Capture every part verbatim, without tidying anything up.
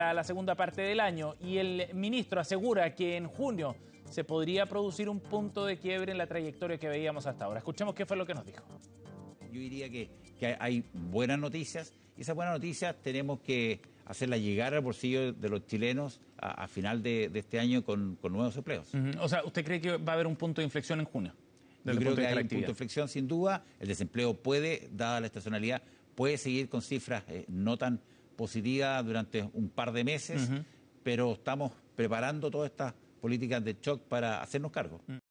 a la segunda parte del año, y el ministro asegura que en junio se podría producir un punto de quiebre en la trayectoria que veíamos hasta ahora. Escuchemos qué fue lo que nos dijo. Yo diría que, que hay buenas noticias, y esas buenas noticias tenemos que hacerlas llegar al bolsillo de los chilenos a, a final de, de este año con, con nuevos empleos. Uh-huh. O sea, ¿usted cree que va a haber un punto de inflexión en junio? Yo creo que hay un punto de inflexión sin duda. El desempleo puede, dada la estacionalidad, puede seguir con cifras eh, no tan positivas durante un par de meses, uh-huh. pero estamos preparando todas estas políticas de shock para hacernos cargo. Uh-huh.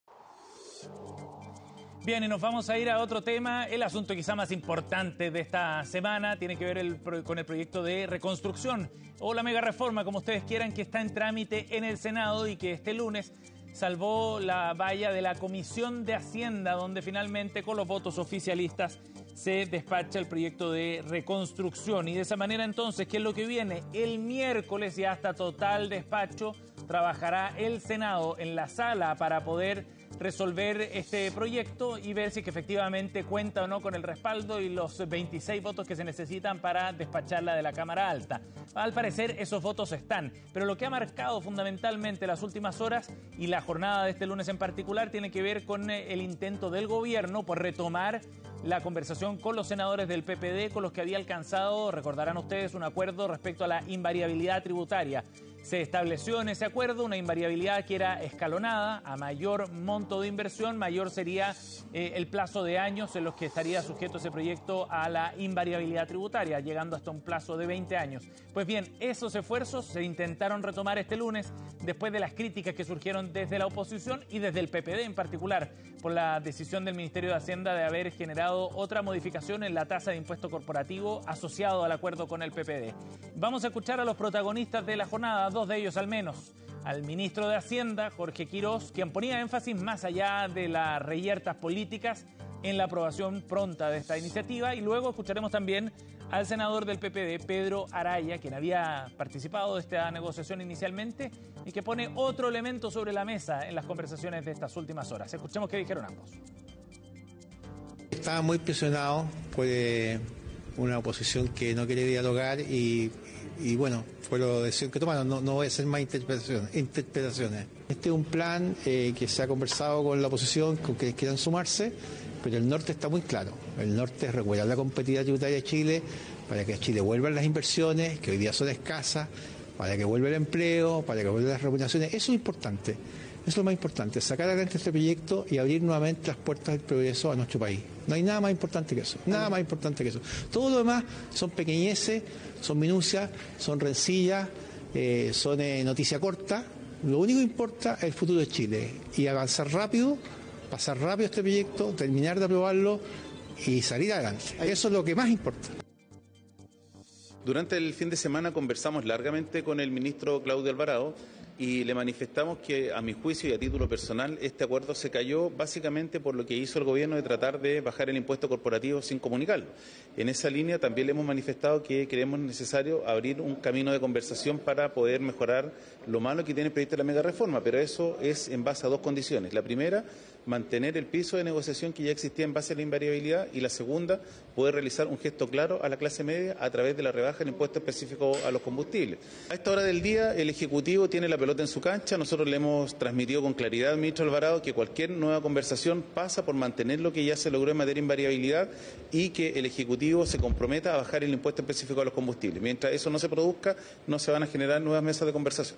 Bien, y nos vamos a ir a otro tema. El asunto quizá más importante de esta semana tiene que ver el, con el proyecto de reconstrucción o la mega reforma, como ustedes quieran, que está en trámite en el Senado y que este lunes salvó la valla de la Comisión de Hacienda, donde finalmente con los votos oficialistas se despacha el proyecto de reconstrucción. Y de esa manera entonces, ¿qué es lo que viene? El miércoles y hasta total despacho trabajará el Senado en la sala para poder resolver este proyecto y ver si que efectivamente cuenta o no con el respaldo y los veintiséis votos que se necesitan para despacharla de la Cámara Alta. Al parecer esos votos están, pero lo que ha marcado fundamentalmente las últimas horas y la jornada de este lunes en particular tiene que ver con el intento del gobierno por retomar la conversación con los senadores del P P D, con los que había alcanzado, recordarán ustedes, un acuerdo respecto a la invariabilidad tributaria. Se estableció en ese acuerdo una invariabilidad que era escalonada. A mayor monto de inversión, mayor sería eh, el plazo de años en los que estaría sujeto ese proyecto a la invariabilidad tributaria, llegando hasta un plazo de veinte años. Pues bien, esos esfuerzos se intentaron retomar este lunes después de las críticas que surgieron desde la oposición y desde el P P D en particular, por la decisión del Ministerio de Hacienda de haber generado otra modificación en la tasa de impuesto corporativo asociado al acuerdo con el P P D. Vamos a escuchar a los protagonistas de la jornada, dos de ellos al menos. Al ministro de Hacienda, Jorge Quirós, quien ponía énfasis más allá de las reyertas políticas en la aprobación pronta de esta iniciativa, y luego escucharemos también al senador del P P D, Pedro Araya, quien había participado de esta negociación inicialmente y que pone otro elemento sobre la mesa en las conversaciones de estas últimas horas. Escuchemos qué dijeron ambos. Estaba muy presionado por eh, una oposición que no quiere dialogar y, y bueno, fue la decisión que tomaron. No, no voy a hacer más interpretaciones. interpretaciones. Este es un plan eh, que se ha conversado con la oposición, con que quieran sumarse, pero el norte está muy claro. El norte es recuperar la competitividad tributaria de Chile para que a Chile vuelvan las inversiones, que hoy día son escasas, para que vuelva el empleo, para que vuelvan las remuneraciones. Eso es importante. Eso es lo más importante, sacar adelante este proyecto y abrir nuevamente las puertas del progreso a nuestro país. No hay nada más importante que eso, nada más importante que eso. Todo lo demás son pequeñeces, son minucias, son rencillas, eh, son eh, noticia corta. Lo único que importa es el futuro de Chile y avanzar rápido, pasar rápido este proyecto, terminar de aprobarlo y salir adelante. Eso es lo que más importa. Durante el fin de semana conversamos largamente con el ministro Claudio Alvarado y le manifestamos que, a mi juicio y a título personal, este acuerdo se cayó básicamente por lo que hizo el gobierno de tratar de bajar el impuesto corporativo sin comunicarlo. En esa línea también le hemos manifestado que creemos necesario abrir un camino de conversación para poder mejorar lo malo que tiene el proyecto de la mega reforma, pero eso es en base a dos condiciones. La primera, mantener el piso de negociación que ya existía en base a la invariabilidad, y la segunda, poder realizar un gesto claro a la clase media a través de la rebaja del impuesto específico a los combustibles. A esta hora del día el Ejecutivo tiene la pelota en su cancha. Nosotros le hemos transmitido con claridad al ministro Alvarado que cualquier nueva conversación pasa por mantener lo que ya se logró en materia de invariabilidad y que el Ejecutivo se comprometa a bajar el impuesto específico a los combustibles. Mientras eso no se produzca, no se van a generar nuevas mesas de conversación.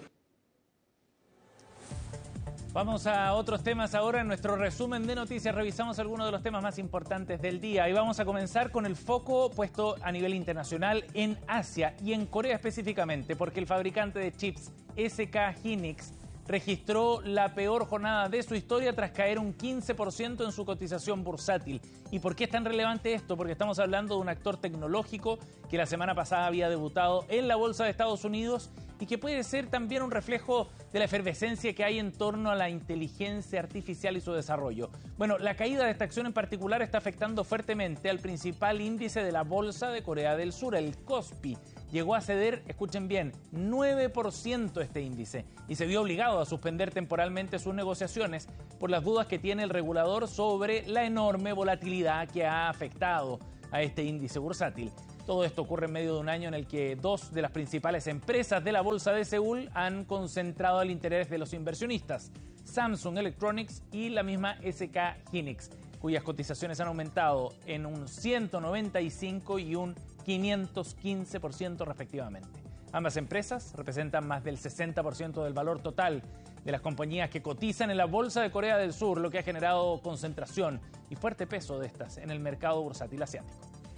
Vamos a otros temas ahora. En nuestro resumen de noticias revisamos algunos de los temas más importantes del día y vamos a comenzar con el foco puesto a nivel internacional en Asia y en Corea específicamente, porque el fabricante de chips S K Hynix registró la peor jornada de su historia tras caer un quince por ciento en su cotización bursátil. ¿Y por qué es tan relevante esto? Porque estamos hablando de un actor tecnológico que la semana pasada había debutado en la bolsa de Estados Unidos y que puede ser también un reflejo de la efervescencia que hay en torno a la inteligencia artificial y su desarrollo. Bueno, la caída de esta acción en particular está afectando fuertemente al principal índice de la bolsa de Corea del Sur, el Kospi. Llegó a ceder, escuchen bien, nueve por ciento este índice y se vio obligado a suspender temporalmente sus negociaciones por las dudas que tiene el regulador sobre la enorme volatilidad que ha afectado a este índice bursátil. Todo esto ocurre en medio de un año en el que dos de las principales empresas de la bolsa de Seúl han concentrado el interés de los inversionistas, Samsung Electronics y la misma S K Hynix, cuyas cotizaciones han aumentado en un ciento noventa y cinco y un quinientos quince por ciento respectivamente. Ambas empresas representan más del sesenta por ciento del valor total de las compañías que cotizan en la bolsa de Corea del Sur, lo que ha generado concentración y fuerte peso de estas en el mercado bursátil asiático.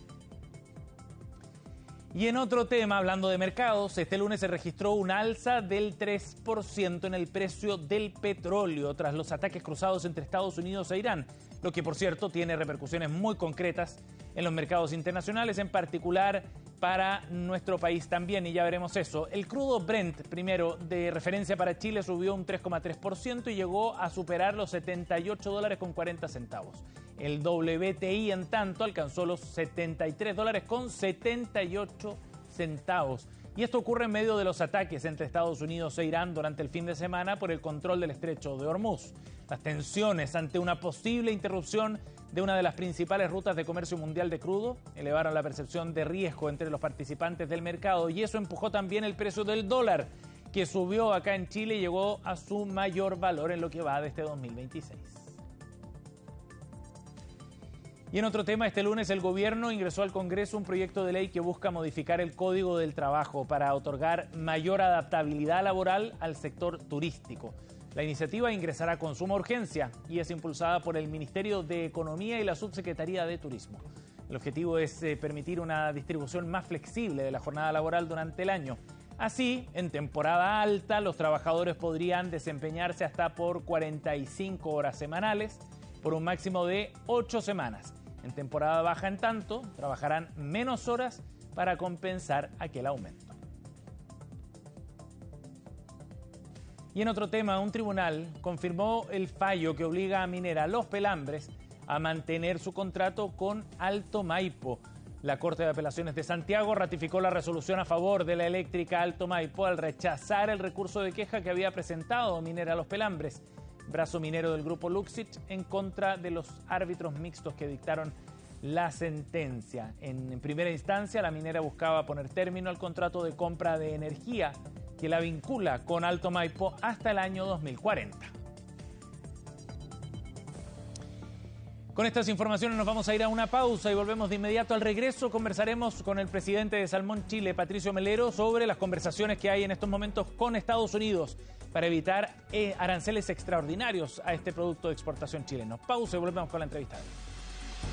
Y en otro tema, hablando de mercados, este lunes se registró un alza del tres por ciento en el precio del petróleo tras los ataques cruzados entre Estados Unidos e Irán, lo que por cierto tiene repercusiones muy concretas en los mercados internacionales, en particular para nuestro país también, y ya veremos eso. El crudo Brent, primero, de referencia para Chile, subió un tres coma tres por ciento y llegó a superar los setenta y ocho dólares con cuarenta centavos. El W T I, en tanto, alcanzó los setenta y tres dólares con setenta y ocho centavos. Y esto ocurre en medio de los ataques entre Estados Unidos e Irán durante el fin de semana por el control del estrecho de Hormuz. Las tensiones ante una posible interrupción de una de las principales rutas de comercio mundial de crudo elevaron la percepción de riesgo entre los participantes del mercado, y eso empujó también el precio del dólar, que subió acá en Chile y llegó a su mayor valor en lo que va de este dos mil veintiséis. Y en otro tema, este lunes el gobierno ingresó al Congreso un proyecto de ley que busca modificar el Código del Trabajo para otorgar mayor adaptabilidad laboral al sector turístico. La iniciativa ingresará con suma urgencia y es impulsada por el Ministerio de Economía y la Subsecretaría de Turismo. El objetivo es eh, permitir una distribución más flexible de la jornada laboral durante el año. Así, en temporada alta, los trabajadores podrían desempeñarse hasta por cuarenta y cinco horas semanales por un máximo de ocho semanas. En temporada baja, en tanto, trabajarán menos horas para compensar aquel aumento. Y en otro tema, un tribunal confirmó el fallo que obliga a Minera Los Pelambres a mantener su contrato con Alto Maipo. La Corte de Apelaciones de Santiago ratificó la resolución a favor de la eléctrica Alto Maipo al rechazar el recurso de queja que había presentado Minera Los Pelambres, brazo minero del grupo Luxich, en contra de los árbitros mixtos que dictaron la sentencia. En primera instancia, la minera buscaba poner término al contrato de compra de energía que la vincula con Alto Maipo hasta el año dos mil cuarenta. Con estas informaciones nos vamos a ir a una pausa y volvemos de inmediato. Al regreso conversaremos con el presidente de Salmón Chile, Patricio Melero, sobre las conversaciones que hay en estos momentos con Estados Unidos para evitar aranceles extraordinarios a este producto de exportación chileno. Pausa y volvemos con la entrevista.